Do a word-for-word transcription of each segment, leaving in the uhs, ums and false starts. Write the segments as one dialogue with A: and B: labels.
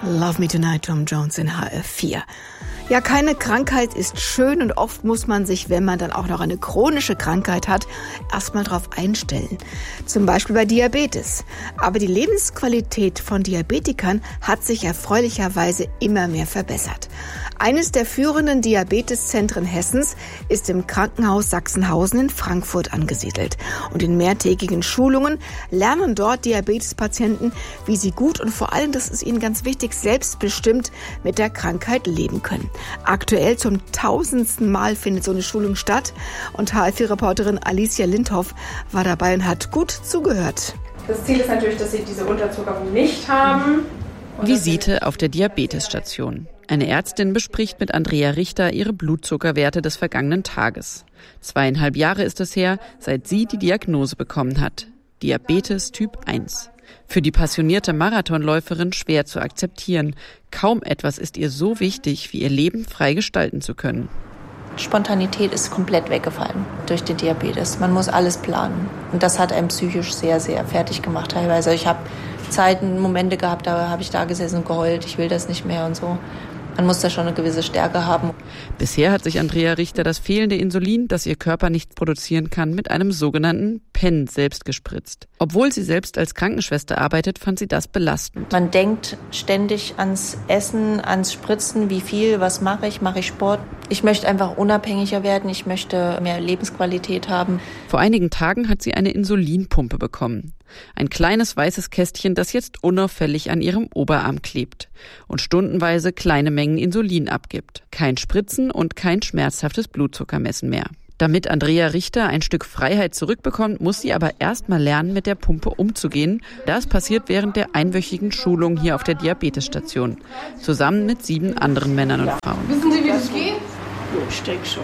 A: Love Me Tonight, Tom Jones in H F vier. Ja, keine Krankheit ist schön und oft muss man sich, wenn man dann auch noch eine chronische Krankheit hat, erstmal drauf einstellen. Zum Beispiel bei Diabetes. Aber die Lebensqualität von Diabetikern hat sich erfreulicherweise immer mehr verbessert. Eines der führenden Diabeteszentren Hessens ist im Krankenhaus Sachsenhausen in Frankfurt angesiedelt. Und in mehrtägigen Schulungen lernen dort Diabetespatienten, wie sie gut und vor allem, das ist ihnen ganz wichtig, selbstbestimmt mit der Krankheit leben können. Aktuell zum tausendsten Mal findet so eine Schulung statt und H F vier-Reporterin Alicia Lindhoff war dabei und hat gut zugehört.
B: Das Ziel ist natürlich, dass sie diese Unterzuckerung nicht haben.
C: Visite auf der Diabetesstation. Eine Ärztin bespricht mit Andrea Richter ihre Blutzuckerwerte des vergangenen Tages. Zweieinhalb Jahre ist es her, seit sie die Diagnose bekommen hat. Diabetes Typ eins. Für die passionierte Marathonläuferin schwer zu akzeptieren. Kaum etwas ist ihr so wichtig, wie ihr Leben frei gestalten zu können.
D: Spontanität ist komplett weggefallen durch den Diabetes. Man muss alles planen. Und das hat einen psychisch sehr, sehr fertig gemacht teilweise. Ich habe Zeiten, Momente gehabt, da habe ich da gesessen und geheult. Ich will das nicht mehr und so. Man muss da schon eine gewisse Stärke haben.
C: Bisher hat sich Andrea Richter das fehlende Insulin, das ihr Körper nicht produzieren kann, mit einem sogenannten Pen selbst gespritzt. Obwohl sie selbst als Krankenschwester arbeitet, fand sie das belastend.
D: Man denkt ständig ans Essen, ans Spritzen, wie viel, was mache ich, mache ich Sport. Ich möchte einfach unabhängiger werden, ich möchte mehr Lebensqualität haben.
C: Vor einigen Tagen hat sie eine Insulinpumpe bekommen. Ein kleines weißes Kästchen, das jetzt unauffällig an ihrem Oberarm klebt und stundenweise kleine Mengen Insulin abgibt. Kein Spritzen und kein schmerzhaftes Blutzuckermessen mehr. Damit Andrea Richter ein Stück Freiheit zurückbekommt, muss sie aber erst mal lernen, mit der Pumpe umzugehen. Das passiert während der einwöchigen Schulung hier auf der Diabetesstation. Zusammen mit sieben anderen Männern und Frauen.
B: Wissen Sie, wie das geht?
E: Ich denke schon.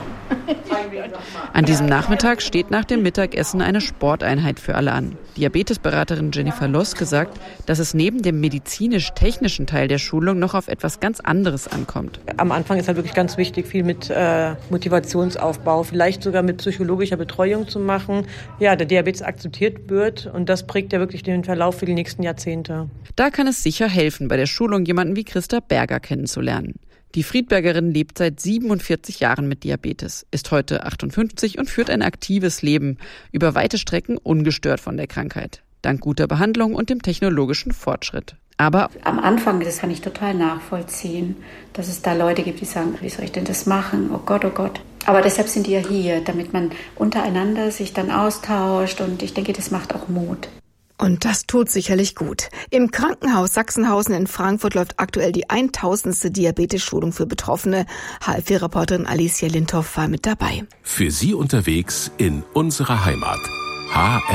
C: An diesem Nachmittag steht nach dem Mittagessen eine Sporteinheit für alle an. Diabetesberaterin Jennifer Loske sagt, dass es neben dem medizinisch-technischen Teil der Schulung noch auf etwas ganz anderes ankommt.
E: Am Anfang ist halt wirklich ganz wichtig, viel mit äh, Motivationsaufbau, vielleicht sogar mit psychologischer Betreuung zu machen. Ja, der Diabetes akzeptiert wird und das prägt ja wirklich den Verlauf für die nächsten Jahrzehnte.
C: Da kann es sicher helfen, bei der Schulung jemanden wie Christa Berger kennenzulernen. Die Friedbergerin lebt seit siebenundvierzig Jahren mit Diabetes, ist heute achtundfünfzig und führt ein aktives Leben, über weite Strecken ungestört von der Krankheit. Dank guter Behandlung und dem technologischen Fortschritt. Aber
F: am Anfang, das kann ich total nachvollziehen, dass es da Leute gibt, die sagen, wie soll ich denn das machen? Oh Gott, oh Gott. Aber deshalb sind die ja hier, damit man untereinander sich dann austauscht und ich denke, das macht auch Mut.
A: Und das tut sicherlich gut. Im Krankenhaus Sachsenhausen in Frankfurt läuft aktuell die tausendste Diabetes-Schulung für Betroffene. H F vier-Reporterin Alicia Lindhoff war mit dabei.
G: Für Sie unterwegs in unserer Heimat. H